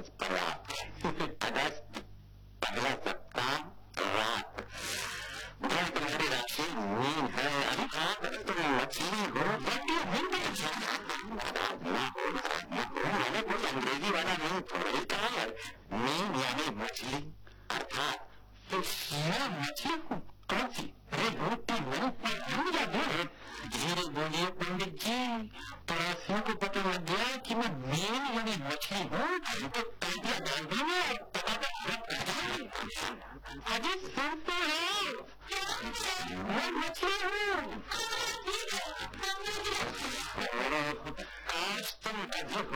अगस्त पहला सप्ताह रात। भाई तुम्हारी राशि मीन है। अर्थात तुम मछली हो। मैंने कोई अंग्रेजी वाला मीन थोड़ी कहा है। मीन यानी मछली, अर्थात फिश। मैं मछली हूँ? कौन सी? रोटी या दूध? धीरे बोलिए पंडित जी, पड़ोसियों को पता लग गया कि मैं मीन यानी मछली हूँ तो तालियां डाल देंगे और अभी सुनते हो, मैं मछली हूँ।